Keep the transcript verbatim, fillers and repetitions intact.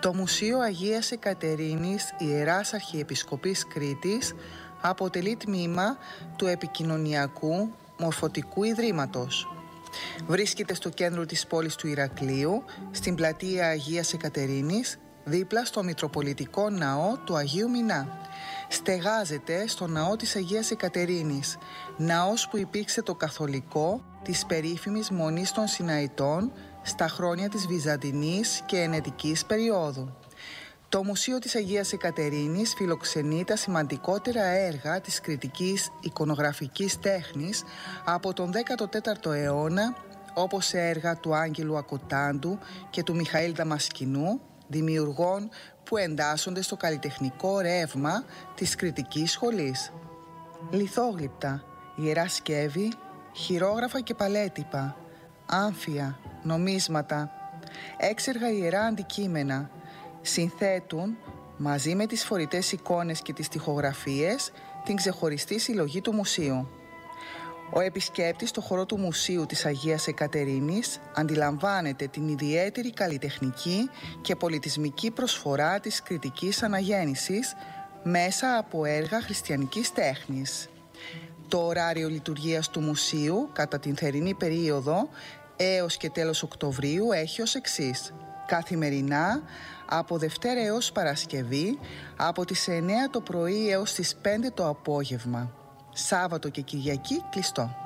Το Μουσείο Αγίας Εκατερίνης Ιεράς Αρχιεπισκοπής Κρήτης αποτελεί τμήμα του Επικοινωνιακού Μορφωτικού Ιδρύματος. Βρίσκεται στο κέντρο της πόλης του Ηρακλείου, στην πλατεία Αγίας Εκατερίνης, δίπλα στο Μητροπολιτικό Ναό του Αγίου Μινά. Στεγάζεται στο Ναό της Αγίας Εκατερίνης, ναός που υπήρξε το καθολικό της περίφημης Μονής των Σιναητών στα χρόνια της Βυζαντινής και Ενετικής περίοδου. Το Μουσείο της Αγίας Εκατερίνης φιλοξενεί τα σημαντικότερα έργα της κρητικής εικονογραφικής τέχνης από τον δέκατο τέταρτο αιώνα, όπως έργα του Άγγελου Ακοτάντου και του Μιχαήλ Δαμασκηνού, δημιουργών που εντάσσονται στο καλλιτεχνικό ρεύμα της κρητικής σχολής. Λιθόγλυπτα, ιερά σκεύη, χειρόγραφα και παλέτυπα, άμφια, νομίσματα, έξεργα ιερά αντικείμενα συνθέτουν μαζί με τις φορητές εικόνες και τις τοιχογραφίες την ξεχωριστή συλλογή του μουσείου. Ο επισκέπτης στο χώρο του Μουσείου της Αγίας Εκατερίνης αντιλαμβάνεται την ιδιαίτερη καλλιτεχνική και πολιτισμική προσφορά της κρητικής αναγέννησης μέσα από έργα χριστιανικής τέχνης. Το ωράριο λειτουργίας του μουσείου κατά την θερινή περίοδο έως και τέλος Οκτωβρίου έχει ως εξής: καθημερινά από Δευτέρα έως Παρασκευή από τις εννέα το πρωί έως τις πέντε το απόγευμα. Σάββατο και Κυριακή κλειστό.